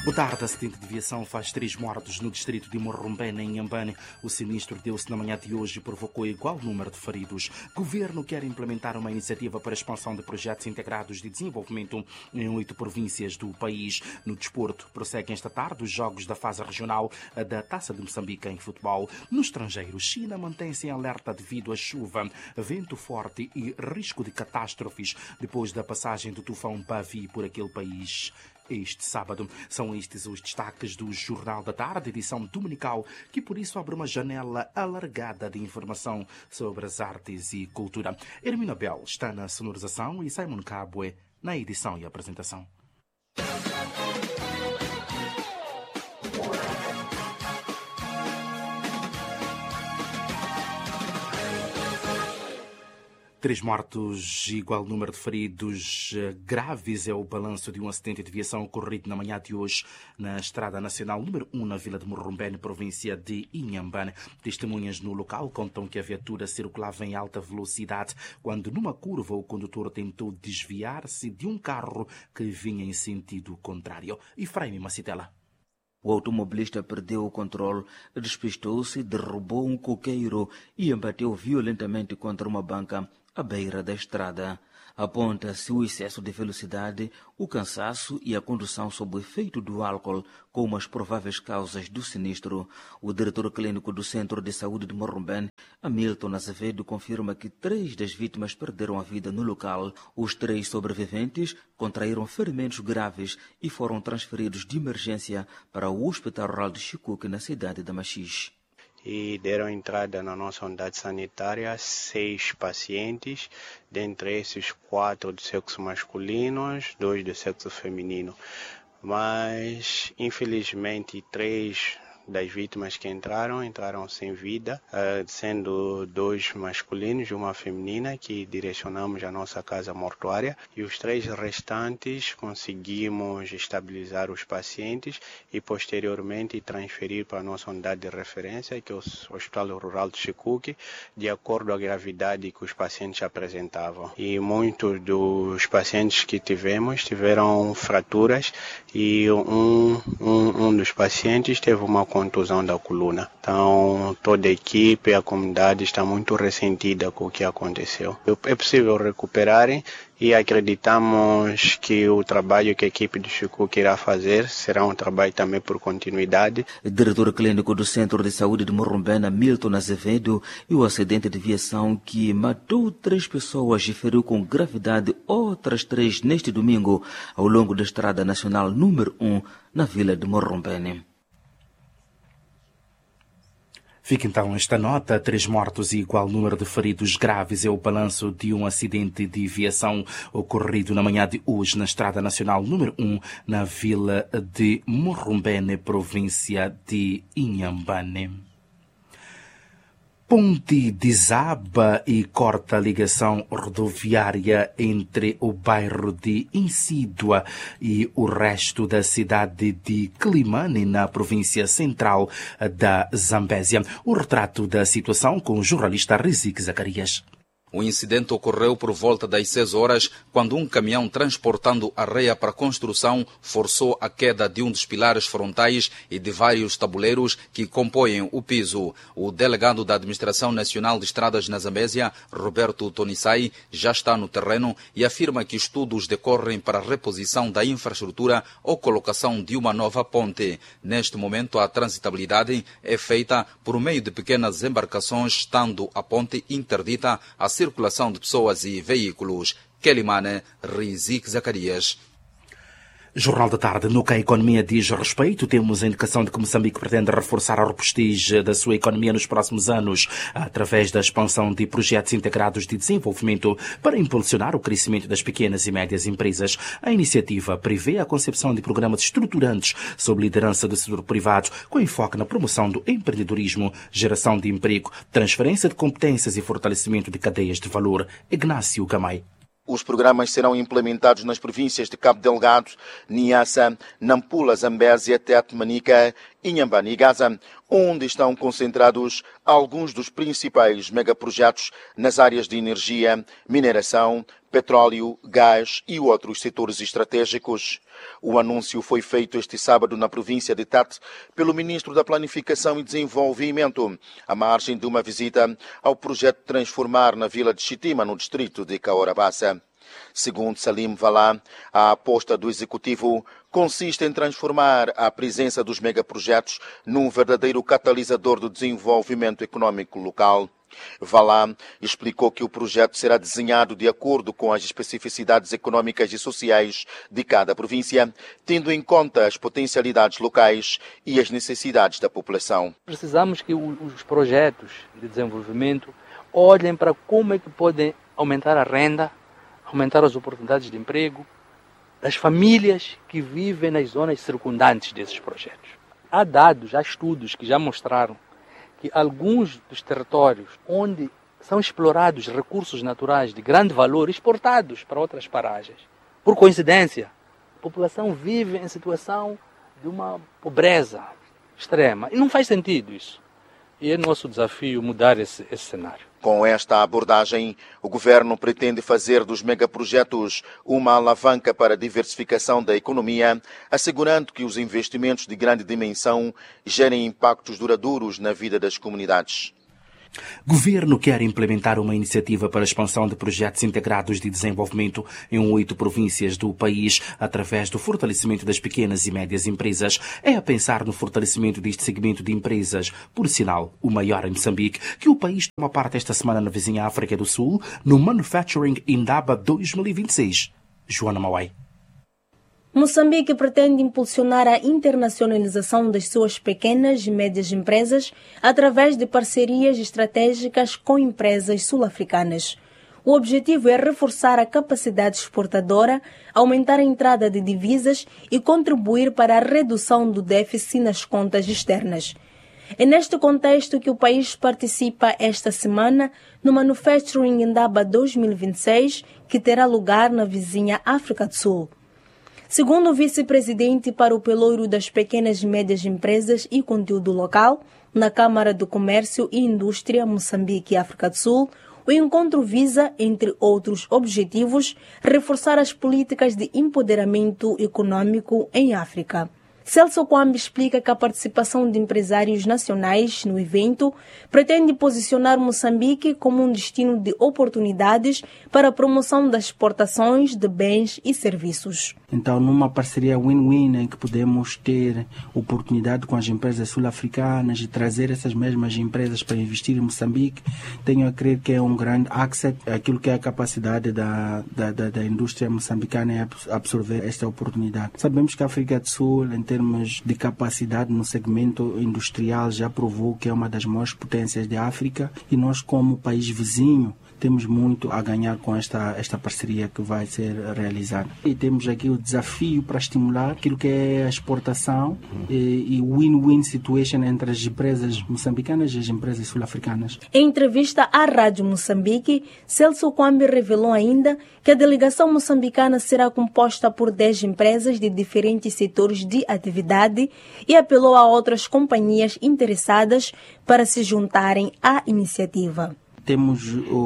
Boa tarde, acidente de viação faz 3 mortos no distrito de Morrombene, em Inhambane. O sinistro deu-se na manhã de hoje e provocou igual número de feridos. O governo quer implementar uma iniciativa para a expansão de projetos integrados de desenvolvimento em 8 províncias do país. No desporto, prosseguem esta tarde os jogos da fase regional da Taça de Moçambique em futebol. No estrangeiro, China mantém-se em alerta devido à chuva, vento forte e risco de catástrofes depois da passagem do tufão Bavi por aquele país. Este sábado são estes os destaques do Jornal da Tarde, edição dominical, que por isso abre uma janela alargada de informação sobre as artes e cultura. Hermina Bell está na sonorização e Simon Cabwe na edição e apresentação. Três mortos, igual número de feridos graves é o balanço de um acidente de viação ocorrido na manhã de hoje na Estrada Nacional número 1 na Vila de Morrombene, província de Inhambane. Testemunhas no local contam que a viatura circulava em alta velocidade quando numa curva o condutor tentou desviar-se de um carro que vinha em sentido contrário. Efraim Macitela. O automobilista perdeu o controle, despistou-se, derrubou um coqueiro e embateu violentamente contra uma banca à beira da estrada. Aponta-se o excesso de velocidade, o cansaço e a condução sob o efeito do álcool como as prováveis causas do sinistro. O diretor clínico do Centro de Saúde de Morrombene, Hamilton Azevedo, confirma que 3 das vítimas perderam a vida no local. Os 3 sobreviventes contraíram ferimentos graves e foram transferidos de emergência para o Hospital Rural de Chikuque, na cidade de Machixe. E deram entrada na nossa unidade sanitária 6 pacientes, dentre esses 4 do sexo masculino, 2 do sexo feminino. Mas, infelizmente, 3 das vítimas que entraram sem vida, sendo 2 masculinos e uma feminina, que direcionamos à nossa casa mortuária, e os 3 restantes conseguimos estabilizar os pacientes e posteriormente transferir para a nossa unidade de referência, que é o Hospital Rural de Chikuque, de acordo à gravidade que os pacientes apresentavam. E muitos dos pacientes que tiveram fraturas e um dos pacientes teve uma contusão da coluna. Então, toda a equipe e a comunidade está muito ressentida com o que aconteceu. É possível recuperarem e acreditamos que o trabalho que a equipe do Chikuque irá fazer será um trabalho também por continuidade. O diretor clínico do Centro de Saúde de Morrombene, Milton Azevedo, e o acidente de viação que matou 3 pessoas e feriu com gravidade outras 3 neste domingo ao longo da Estrada Nacional número 1 na Vila de Morrombene. Fica então esta nota: 3 mortos e igual número de feridos graves é o balanço de um acidente de viação ocorrido na manhã de hoje na Estrada Nacional número 1 na Vila de Morrombene, província de Inhambane. Ponte desaba e corta a ligação rodoviária entre o bairro de Insídua e o resto da cidade de Quilimane, na província central da Zambésia. O retrato da situação com o jornalista Rizik Zacarias. O incidente ocorreu por volta das 6 horas, quando um caminhão transportando areia para construção forçou a queda de um dos pilares frontais e de vários tabuleiros que compõem o piso. O delegado da Administração Nacional de Estradas na Zambésia, Roberto Tonissai, já está no terreno e afirma que estudos decorrem para a reposição da infraestrutura ou colocação de uma nova ponte. Neste momento, a transitabilidade é feita por meio de pequenas embarcações, estando a ponte interdita a circulação de pessoas e veículos. Quilimane, Rizik Zacarias. Jornal da Tarde. No que a economia diz respeito, temos a indicação de que Moçambique pretende reforçar a robustez da sua economia nos próximos anos, através da expansão de projetos integrados de desenvolvimento para impulsionar o crescimento das pequenas e médias empresas. A iniciativa prevê a concepção de programas estruturantes sob liderança do setor privado, com enfoque na promoção do empreendedorismo, geração de emprego, transferência de competências e fortalecimento de cadeias de valor. Ignácio Gamay. Os programas serão implementados nas províncias de Cabo Delgado, Niassa, Nampula, Zambésia, Tete, Manica, Inhambane e Gaza, onde estão concentrados alguns dos principais megaprojetos nas áreas de energia, mineração, petróleo, gás e outros setores estratégicos. O anúncio foi feito este sábado na província de Tete pelo ministro da Planificação e Desenvolvimento, à margem de uma visita ao projeto Transformar na vila de Xitima, no distrito de Caorabassa. Segundo Salim Valá, a aposta do Executivo consiste em transformar a presença dos megaprojetos num verdadeiro catalisador do desenvolvimento econômico local. Valá explicou que o projeto será desenhado de acordo com as especificidades econômicas e sociais de cada província, tendo em conta as potencialidades locais e as necessidades da população. Precisamos que os projetos de desenvolvimento olhem para como é que podem aumentar a renda, aumentar as oportunidades de emprego das famílias que vivem nas zonas circundantes desses projetos. Há dados, há estudos que já mostraram que alguns dos territórios onde são explorados recursos naturais de grande valor exportados para outras paragens, por coincidência, a população vive em situação de uma pobreza extrema. E não faz sentido isso. E é nosso desafio mudar esse cenário. Com esta abordagem, o governo pretende fazer dos megaprojetos uma alavanca para a diversificação da economia, assegurando que os investimentos de grande dimensão gerem impactos duradouros na vida das comunidades. Governo quer implementar uma iniciativa para a expansão de projetos integrados de desenvolvimento em 8 províncias do país através do fortalecimento das pequenas e médias empresas. É a pensar no fortalecimento deste segmento de empresas, por sinal, o maior em Moçambique, que o país toma parte esta semana na vizinha África do Sul, no Manufacturing Indaba 2026. Joana Mauai. Moçambique pretende impulsionar a internacionalização das suas pequenas e médias empresas através de parcerias estratégicas com empresas sul-africanas. O objetivo é reforçar a capacidade exportadora, aumentar a entrada de divisas e contribuir para a redução do déficit nas contas externas. É neste contexto que o país participa esta semana no Manufacturing Indaba 2026, que terá lugar na vizinha África do Sul. Segundo o vice-presidente para o pelouro das pequenas e médias empresas e conteúdo local, na Câmara do Comércio e Indústria Moçambique e África do Sul, o encontro visa, entre outros objetivos, reforçar as políticas de empoderamento econômico em África. Celso Kwambi explica que a participação de empresários nacionais no evento pretende posicionar Moçambique como um destino de oportunidades para a promoção das exportações de bens e serviços. Então, numa parceria win-win em que podemos ter oportunidade com as empresas sul-africanas e trazer essas mesmas empresas para investir em Moçambique, tenho a crer que é um grande asset, aquilo que é a capacidade da indústria moçambicana é absorver esta oportunidade. Sabemos que a África do Sul, em termos de capacidade no segmento industrial, já provou que é uma das maiores potências da África e nós, como país vizinho, temos muito a ganhar com esta parceria que vai ser realizada. E temos aqui o desafio para estimular aquilo que é a exportação e win-win situation entre as empresas moçambicanas e as empresas sul-africanas. Em entrevista à Rádio Moçambique, Celso Kwambi revelou ainda que a delegação moçambicana será composta por 10 empresas de diferentes setores de atividade e apelou a outras companhias interessadas para se juntarem à iniciativa. Temos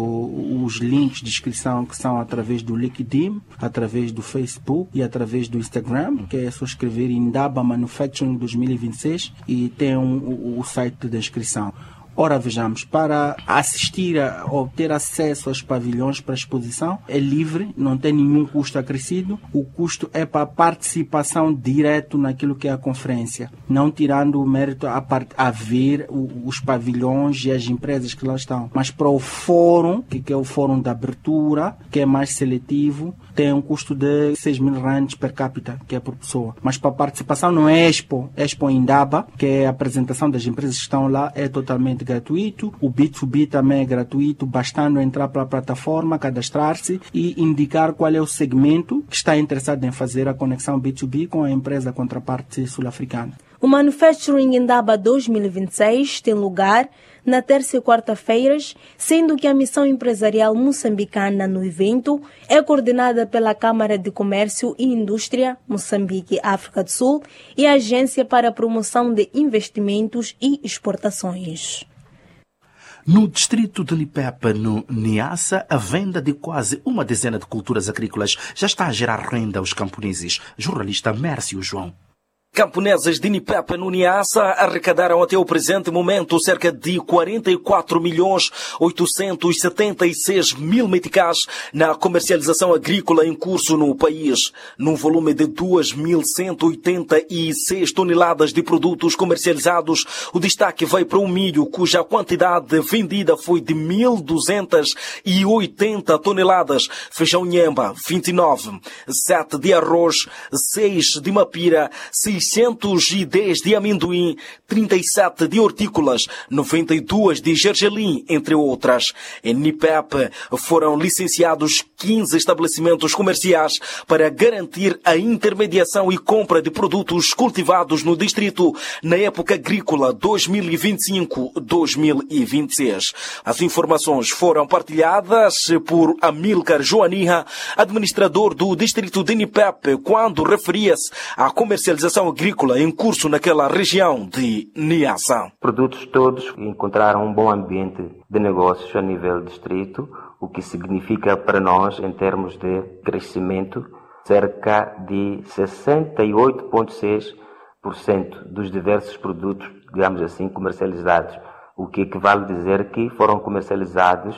os links de inscrição que são através do LinkedIn, através do Facebook e através do Instagram, que é só escrever Indaba Manufacturing 2026 e tem o site de inscrição. Ora, vejamos, para assistir ou ter acesso aos pavilhões para a exposição é livre, não tem nenhum custo acrescido. O custo é para a participação direto naquilo que é a conferência, não tirando o mérito a ver os pavilhões e as empresas que lá estão. Mas para o fórum, que é o fórum da abertura, que é mais seletivo, tem um custo de 6.000 rands per capita, que é por pessoa. Mas para a participação não é Expo Indaba, que é a apresentação das empresas que estão lá, é totalmente gratuito. O B2B também é gratuito, bastando entrar para a plataforma, cadastrar-se e indicar qual é o segmento que está interessado em fazer a conexão B2B com a empresa contraparte sul-africana. O Manufacturing Indaba 2026 tem lugar na terça e quarta-feiras, sendo que a missão empresarial moçambicana no evento é coordenada pela Câmara de Comércio e Indústria Moçambique África do Sul e a Agência para a Promoção de Investimentos e Exportações. No distrito de Nipepe, no Niassa, a venda de quase uma dezena de culturas agrícolas já está a gerar renda aos camponeses. Jornalista Mércio João. Camponeses de Nipepe, no Niassa, arrecadaram até o presente momento cerca de 44.876.000 meticais na comercialização agrícola em curso no país, num volume de 2.186 toneladas de produtos comercializados. O destaque vai para o milho, cuja quantidade vendida foi de 1.280 toneladas, feijão nhemba, 29, 7 de arroz, 6 de mapira, 610 de amendoim, 37 de hortícolas, 92 de gergelim, entre outras. Em Nipepe foram licenciados 15 estabelecimentos comerciais para garantir a intermediação e compra de produtos cultivados no distrito na época agrícola 2025-2026. As informações foram partilhadas por Amílcar Joaninha, administrador do distrito de Nipepe, quando referia-se à comercialização agrícola em curso naquela região de Niassa. Produtos todos encontraram um bom ambiente de negócios a nível distrito, o que significa para nós, em termos de crescimento, cerca de 68,6% dos diversos produtos, digamos assim, comercializados, o que equivale a dizer que foram comercializados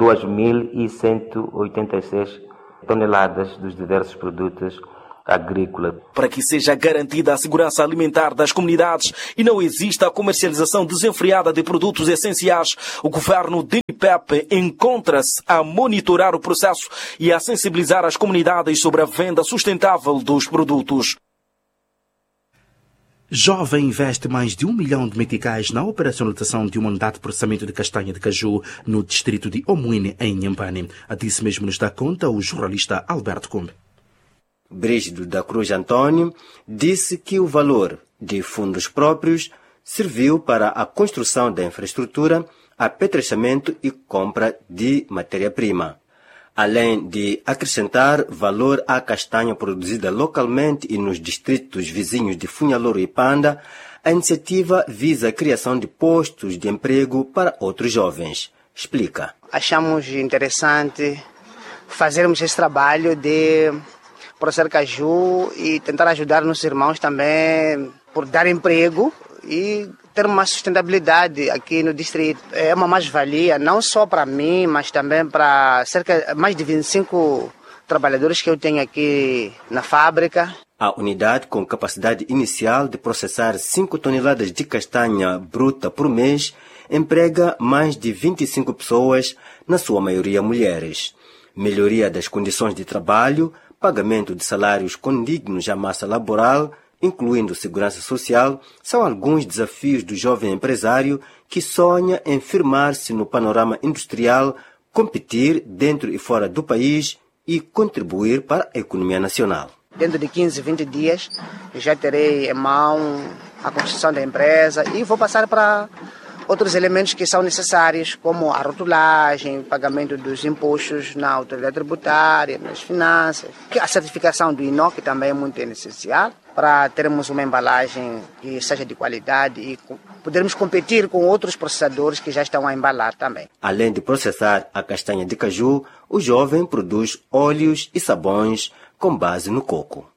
2.186 toneladas dos diversos produtos agrícola. Para que seja garantida a segurança alimentar das comunidades e não exista a comercialização desenfreada de produtos essenciais, o governo de Nipepe encontra-se a monitorar o processo e a sensibilizar as comunidades sobre a venda sustentável dos produtos. Jovem investe mais de 1 milhão de meticais na operacionalização de uma unidade de processamento de castanha de caju no distrito de Omuine, em Inhambane. A disso mesmo nos dá conta o jornalista Alberto Combe. Brígido da Cruz Antônio disse que o valor de fundos próprios serviu para a construção da infraestrutura, apetrechamento e compra de matéria-prima, além de acrescentar valor à castanha produzida localmente e nos distritos vizinhos de Funhalouro e Panda. A iniciativa visa a criação de postos de emprego para outros jovens. Explica. Achamos interessante fazermos esse trabalho de processar caju e tentar ajudar nossos irmãos também por dar emprego e ter uma sustentabilidade aqui no distrito. É uma mais-valia, não só para mim, mas também para mais de 25 trabalhadores que eu tenho aqui na fábrica. A unidade, com capacidade inicial de processar 5 toneladas de castanha bruta por mês, emprega mais de 25 pessoas, na sua maioria mulheres. Melhoria das condições de trabalho, pagamento de salários condignos à massa laboral, incluindo segurança social, são alguns desafios do jovem empresário que sonha em firmar-se no panorama industrial, competir dentro e fora do país e contribuir para a economia nacional. Dentro de 15, 20 dias, já terei em mão a construção da empresa e vou passar para outros elementos que são necessários, como a rotulagem, pagamento dos impostos na autoridade tributária, nas finanças, a certificação do INOC também é muito essencial para termos uma embalagem que seja de qualidade e podermos competir com outros processadores que já estão a embalar também. Além de processar a castanha de caju, o jovem produz óleos e sabões com base no coco.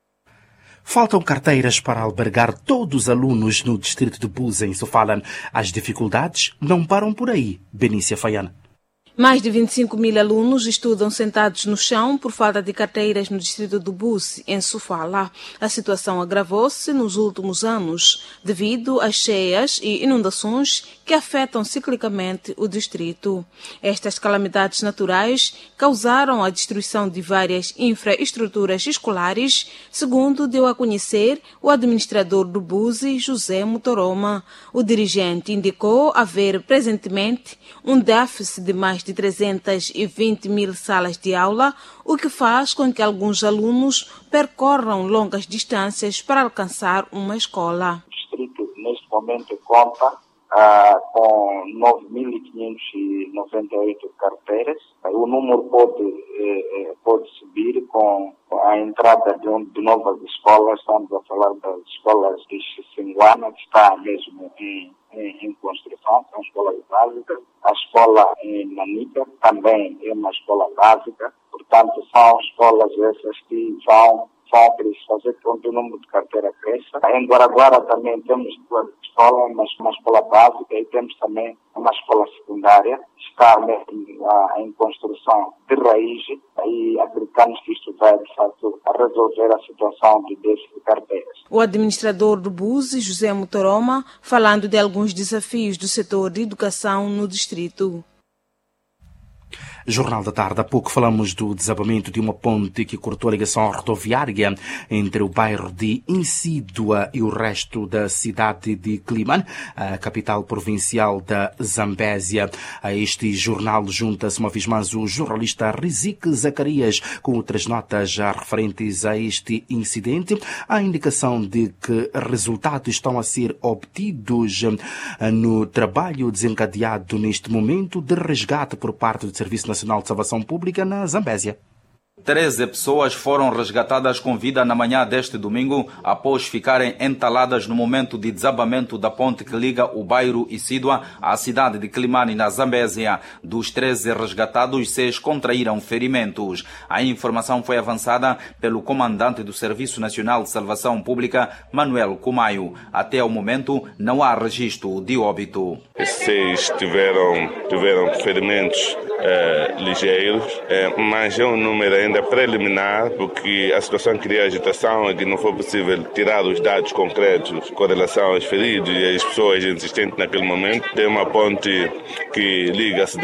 Faltam carteiras para albergar todos os alunos no distrito de Buzi, em Sofala. As dificuldades não param por aí. Benícia Faiana. Mais de 25 mil alunos estudam sentados no chão por falta de carteiras no distrito do Buzi, em Sofala. A situação agravou-se nos últimos anos devido às cheias e inundações que afetam ciclicamente o distrito. Estas calamidades naturais causaram a destruição de várias infraestruturas escolares, segundo deu a conhecer o administrador do Buzi, José Motoroma. O dirigente indicou haver presentemente um déficit de mais de 320 mil salas de aula, o que faz com que alguns alunos percorram longas distâncias para alcançar uma escola. O distrito, neste momento, conta com 9.598 carteiras. O número pode subir com a entrada de novas escolas. Estamos a falar das escolas de Xinguana, que está mesmo em construção, são escolas básicas. A escola em Manica também é uma escola básica, portanto são escolas essas que vão fazer com que o número de carteira cresça. Em Guaraguara também temos duas escolas, uma escola básica e temos também uma escola secundária. Está em construção de raiz e acreditamos que isto vai, de facto, resolver a situação de déficit de carteiras. O administrador do BUSI, José Mutoroma, falando de alguns desafios do setor de educação no distrito. Jornal da Tarde. Há pouco falamos do desabamento de uma ponte que cortou a ligação rodoviária entre o bairro de Insídua e o resto da cidade de Climane, a capital provincial da Zambésia. A este jornal junta-se uma vez mais o jornalista Rizik Zacarias com outras notas referentes a este incidente. Há indicação de que resultados estão a ser obtidos no trabalho desencadeado neste momento de resgate por parte do Serviço Nacional de Salvação Pública na Zambésia. 13 pessoas foram resgatadas com vida na manhã deste domingo após ficarem entaladas no momento de desabamento da ponte que liga o bairro Insídua à cidade de Climane, na Zambésia. Dos 13 resgatados, 6 contraíram ferimentos. A informação foi avançada pelo comandante do Serviço Nacional de Salvação Pública, Manuel Kumayo. Até o momento, não há registro de óbito. 6 tiveram ferimentos ligeiros, mas é um número ainda preliminar, porque a situação cria agitação e que não foi possível tirar os dados concretos com relação aos feridos e às pessoas existentes naquele momento. Tem uma ponte que liga a cidade